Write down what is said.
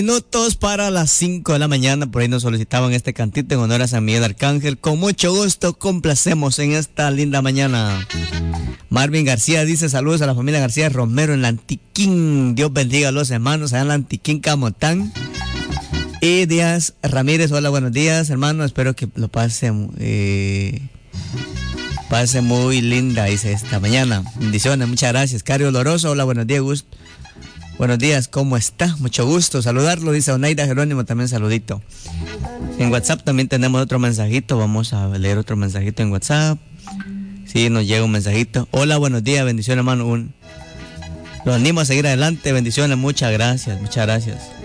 Minutos para las 5 de la mañana, por ahí nos solicitaban este cantito en honor a San Miguel Arcángel. Con mucho gusto complacemos en esta linda mañana. Marvin García dice saludos a la familia García Romero en Lantiquín. Dios bendiga a los hermanos allá en Lantiquín, Camotán. Y Díaz Ramírez, hola, buenos días, hermano. Espero que lo pase muy linda, dice esta mañana. Bendiciones, muchas gracias. Cario Oloroso, hola, buenos días, Gusto. Buenos días, ¿cómo está? Mucho gusto saludarlo, dice Oneida Jerónimo, también saludito. En WhatsApp también tenemos otro mensajito, vamos a leer otro mensajito en WhatsApp. Sí, nos llega un mensajito. Hola, buenos días, bendiciones, hermano. Los animo a seguir adelante, bendiciones, muchas gracias, muchas gracias.